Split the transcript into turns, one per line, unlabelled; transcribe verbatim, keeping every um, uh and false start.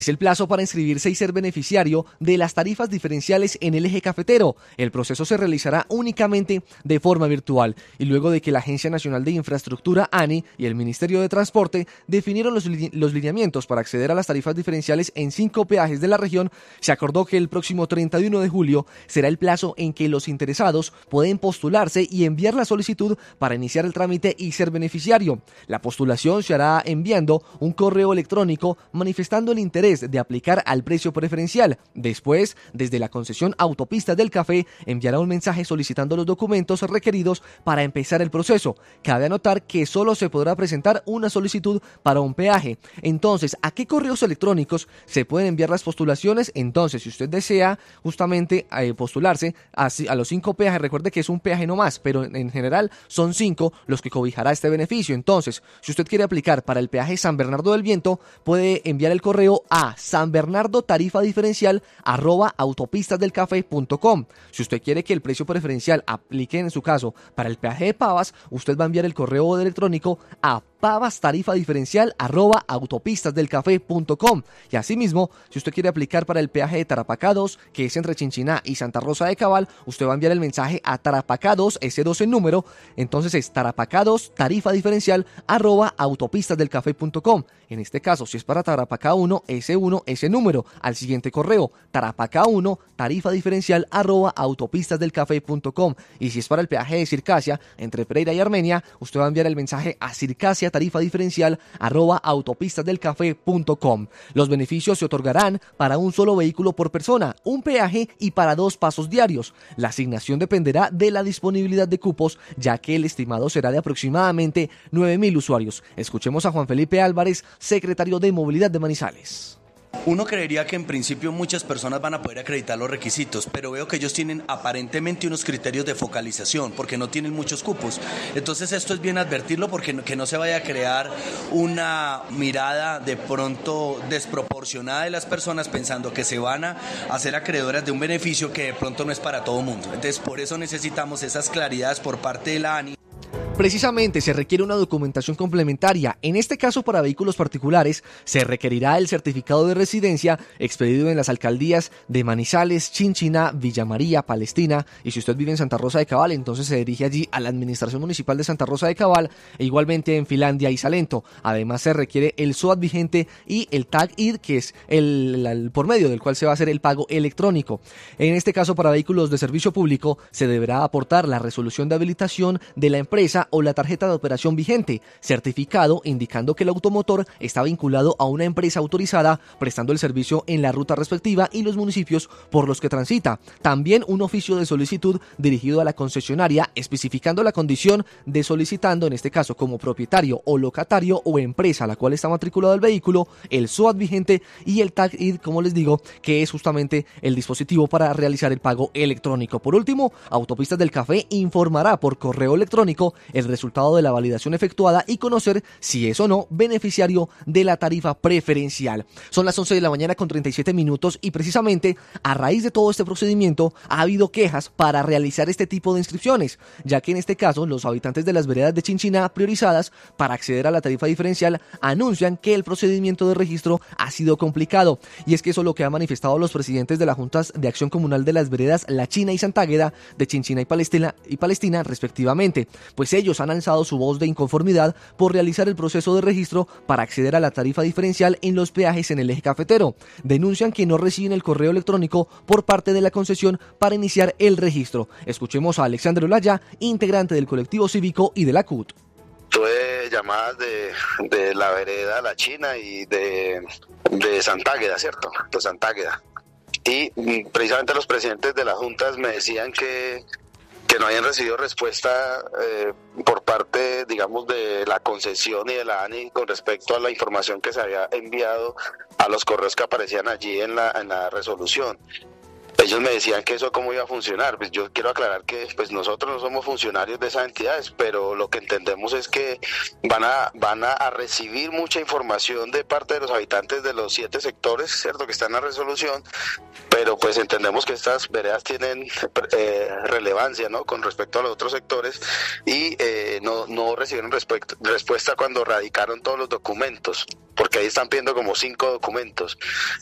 Es el plazo para inscribirse y ser beneficiario de las tarifas diferenciales en el eje cafetero. El proceso se realizará únicamente de forma virtual y luego de que la Agencia Nacional de Infraestructura, ANI, y el Ministerio de Transporte definieron los, li- los lineamientos para acceder a las tarifas diferenciales en cinco peajes de la región, se acordó que el próximo treinta y uno de julio será el plazo en que los interesados pueden postularse y enviar la solicitud para iniciar el trámite y ser beneficiario. La postulación se hará enviando un correo electrónico manifestando el interés de aplicar al precio preferencial. Después, desde la concesión Autopistas del Café, enviará un mensaje solicitando los documentos requeridos para empezar el proceso. Cabe anotar que solo se podrá presentar una solicitud para un peaje. Entonces, ¿a qué correos electrónicos se pueden enviar las postulaciones? Entonces, si usted desea justamente eh, postularse a, a los cinco peajes, recuerde que es un peaje no más, pero en, en general son cinco los que cobijará este beneficio. Entonces, si usted quiere aplicar para el peaje San Bernardo del Viento, puede enviar el correo a a San Bernardo tarifa diferencial arroba autopistasdelcafé punto com. Si usted quiere que el precio preferencial aplique en su caso para el peaje de Pavas, usted va a enviar el correo electrónico a pavas tarifa diferencial arroba autopistasdelcafé punto com. Y asimismo, si usted quiere aplicar para el peaje de Tarapacá dos, que es entre Chinchiná y Santa Rosa de Cabal, usted va a enviar el mensaje a Tarapacá dos, ese dos en número, entonces es Tarapacá dos tarifa diferencial arroba autopistasdelcafé punto com. En este caso, si es para Tarapacá uno, ese uno, ese número, al siguiente correo, Tarapacá uno, tarifa diferencial arroba autopistasdelcafé punto com. Y si es para el peaje de Circasia, entre Pereira y Armenia, usted va a enviar el mensaje a Circasia tarifa diferencial arroba autopistasdelcafé punto com. Los beneficios se otorgarán para un solo vehículo por persona, un peaje y para dos pasos diarios. La asignación dependerá de la disponibilidad de cupos, ya que el estimado será de aproximadamente nueve mil usuarios. Escuchemos a Juan Felipe Álvarez, secretario de Movilidad de Manizales.
Uno creería que en principio muchas personas van a poder acreditar los requisitos, pero veo que ellos tienen aparentemente unos criterios de focalización porque no tienen muchos cupos. Entonces esto es bien advertirlo porque no, que no se vaya a crear una mirada de pronto desproporcionada de las personas pensando que se van a hacer acreedoras de un beneficio que de pronto no es para todo mundo. Entonces por eso necesitamos esas claridades por parte de la ANI.
Precisamente se requiere una documentación complementaria. En este caso, para vehículos particulares, se requerirá el certificado de residencia expedido en las alcaldías de Manizales, Chinchiná, Villa María, Palestina. Y si usted vive en Santa Rosa de Cabal, entonces se dirige allí a la Administración Municipal de Santa Rosa de Cabal, e igualmente en Finlandia y Salento. Además, se requiere el S O A T vigente y el Tag I D, que es el, el por medio del cual se va a hacer el pago electrónico. En este caso, para vehículos de servicio público, se deberá aportar la resolución de habilitación de la empresa o la tarjeta de operación vigente, certificado indicando que el automotor está vinculado a una empresa autorizada prestando el servicio en la ruta respectiva y los municipios por los que transita. También un oficio de solicitud dirigido a la concesionaria especificando la condición de solicitando, en este caso como propietario o locatario o empresa a la cual está matriculado el vehículo, el S O A T vigente y el Tag I D, como les digo, que es justamente el dispositivo para realizar el pago electrónico. Por último, Autopistas del Café informará por correo electrónico el resultado de la validación efectuada y conocer si es o no beneficiario de la tarifa preferencial. Son las once de la mañana con treinta y siete minutos y precisamente a raíz de todo este procedimiento ha habido quejas para realizar este tipo de inscripciones, ya que en este caso los habitantes de las veredas de Chinchiná priorizadas para acceder a la tarifa diferencial anuncian que el procedimiento de registro ha sido complicado, y es que eso es lo que han manifestado los presidentes de las juntas de acción comunal de las veredas La China y Santa Águeda de Chinchiná y Palestina, y Palestina respectivamente, pues ellos han alzado su voz de inconformidad por realizar el proceso de registro para acceder a la tarifa diferencial en los peajes en el eje cafetero. Denuncian que no reciben el correo electrónico por parte de la concesión para iniciar el registro. Escuchemos a Alexandre Olaya, integrante del colectivo cívico y de la C U T.
Tuve llamadas de, de la vereda La China y de, de Santa Águeda, ¿cierto? De Santa Águeda. Y precisamente los presidentes de las juntas me decían que que no habían recibido respuesta eh, por parte, digamos, de la concesión y de la ANI con respecto a la información que se había enviado a los correos que aparecían allí en la, en la resolución. ellos me decían que eso cómo iba a funcionar. Pues yo quiero aclarar que pues nosotros no somos funcionarios de esas entidades, pero lo que entendemos es que van a van a, a recibir mucha información de parte de los habitantes de los siete sectores, cierto, que están en la resolución, pero pues entendemos que estas veredas tienen eh, relevancia, ¿no?, con respecto a los otros sectores, y eh, no, no recibieron respuesta, respuesta cuando radicaron todos los documentos, porque ahí están pidiendo como cinco documentos.